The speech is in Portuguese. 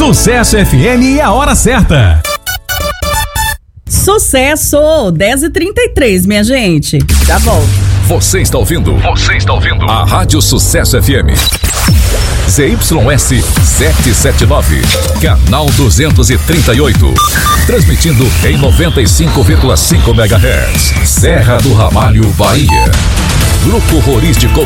Sucesso FM e a hora certa. Sucesso, 10h33, minha gente. Já volto. Você está ouvindo a Rádio Sucesso FM. ZYS 779, canal 238. Transmitindo em 95,5 MHz. Serra do Ramalho, Bahia. Grupo Rurístico